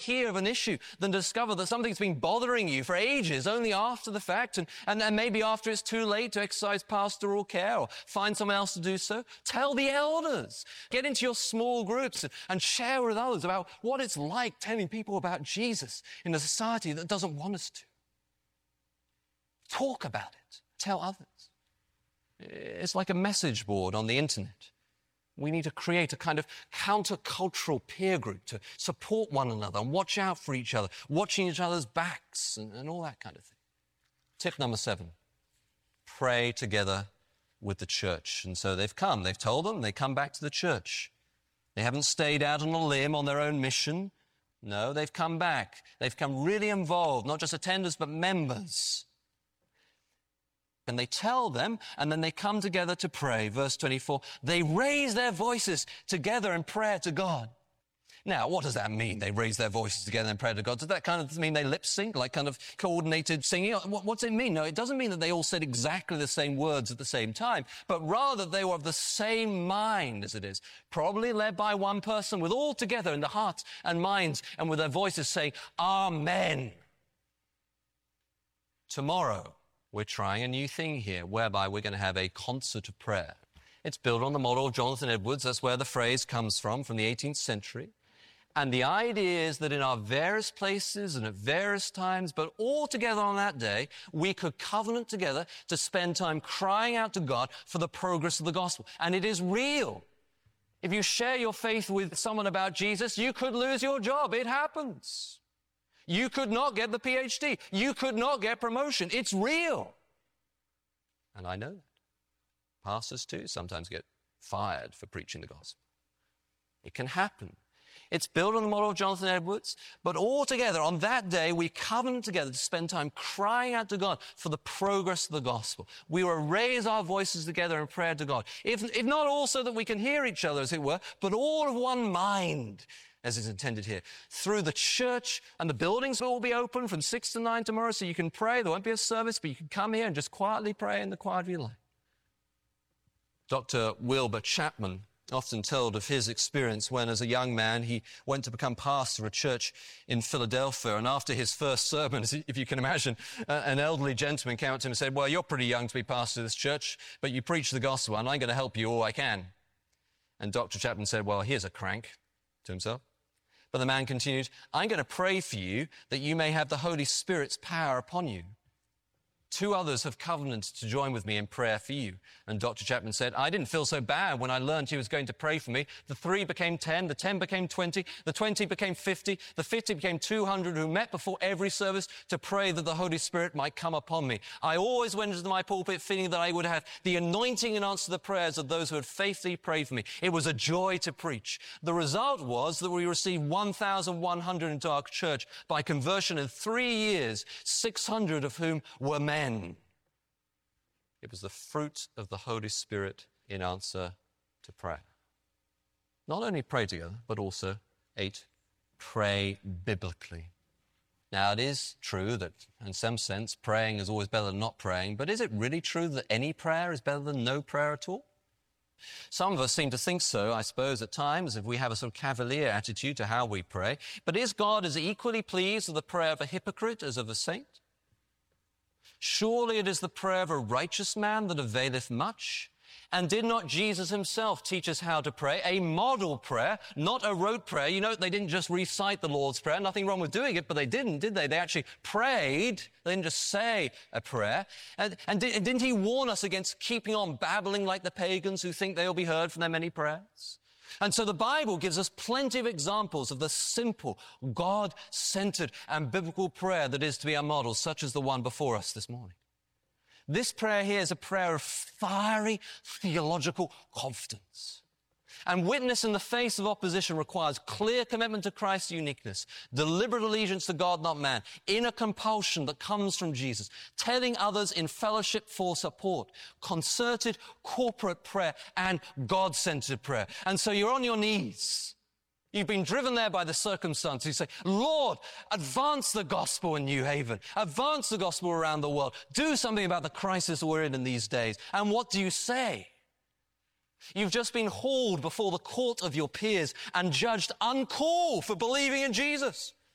hear of an issue than discover that something's been bothering you for ages, only after the fact, and maybe after it's too late to exercise pastoral care or find someone else to do so. Tell the elders. Get into your small groups and share with others about what it's like telling people about Jesus in a society that doesn't want us to. Talk about it. Tell others. It's like a message board on the internet. We need to create a kind of countercultural peer group to support one another and watch out for each other, watching each other's backs and all that kind of thing. Tip number 7, pray together with the church. And so they've told them, they come back to the church. They haven't stayed out on a limb on their own mission. No, they've come back. They've come really involved, not just attenders, but members. And they tell them, and then they come together to pray. Verse 24, they raise their voices together in prayer to God. Now, what does that mean? They raise their voices together in prayer to God. Does that kind of mean they lip sync, like kind of coordinated singing? What's it mean? No, it doesn't mean that they all said exactly the same words at the same time, but rather they were of the same mind as it is, probably led by one person with all together in the hearts and minds and with their voices saying, Amen. Tomorrow, we're trying a new thing here, whereby we're going to have a concert of prayer. It's built on the model of Jonathan Edwards. That's where the phrase comes from the 18th century. And the idea is that in our various places and at various times, but all together on that day, we could covenant together to spend time crying out to God for the progress of the gospel. And it is real. If you share your faith with someone about Jesus, you could lose your job. It happens. You could not get the PhD. You could not get promotion. It's real. And I know that. Pastors too sometimes get fired for preaching the gospel. It can happen. It's built on the model of Jonathan Edwards, but all together on that day, we covenant together to spend time crying out to God for the progress of the gospel. We will raise our voices together in prayer to God. If not also that we can hear each other, as it were, but all of one mind, as is intended here, through the church, and the buildings will be open from 6 to 9 tomorrow, so you can pray. There won't be a service, but you can come here and just quietly pray in the quiet of your life. Dr. Wilbur Chapman often told of his experience when, as a young man, he went to become pastor of a church in Philadelphia. And after his first sermon, if you can imagine, an elderly gentleman came up to him and said, well, you're pretty young to be pastor of this church, but you preach the gospel, and I'm going to help you all I can. And Dr. Chapman said, well, here's a crank, to himself. But the man continued, I'm going to pray for you that you may have the Holy Spirit's power upon you. 2 others have covenanted to join with me in prayer for you. And Dr. Chapman said, I didn't feel so bad when I learned he was going to pray for me. The 3 became 10, the 10 became 20, the 20 became 50, the 50 became 200 who met before every service to pray that the Holy Spirit might come upon me. I always went into my pulpit feeling that I would have the anointing and answer the prayers of those who had faithfully prayed for me. It was a joy to preach. The result was that we received 1,100 into our church by conversion in 3 years, 600 of whom were men. It was the fruit of the Holy Spirit in answer to prayer. Not only pray together, but also 8, pray biblically. Now, it is true that, in some sense, praying is always better than not praying, but is it really true that any prayer is better than no prayer at all? Some of us seem to think so, I suppose, at times, if we have a sort of cavalier attitude to how we pray. But is God as equally pleased with the prayer of a hypocrite as of a saint? Surely it is the prayer of a righteous man that availeth much. And did not Jesus himself teach us how to pray? A model prayer, not a rote prayer. You know, they didn't just recite the Lord's Prayer. Nothing wrong with doing it, but they didn't, did they? They actually prayed. They didn't just say a prayer. And didn't he warn us against keeping on babbling like the pagans who think they'll be heard from their many prayers? And so the Bible gives us plenty of examples of the simple, God-centered and biblical prayer that is to be our model, such as the one before us this morning. This prayer here is a prayer of fiery theological confidence. And witness in the face of opposition requires clear commitment to Christ's uniqueness, deliberate allegiance to God, not man, inner compulsion that comes from Jesus, telling others in fellowship for support, concerted corporate prayer, and God-centered prayer. And so you're on your knees. You've been driven there by the circumstances. You say, Lord, advance the gospel in New Haven. Advance the gospel around the world. Do something about the crisis we're in these days. And what do you say? You've just been hauled before the court of your peers and judged uncalled for believing in Jesus.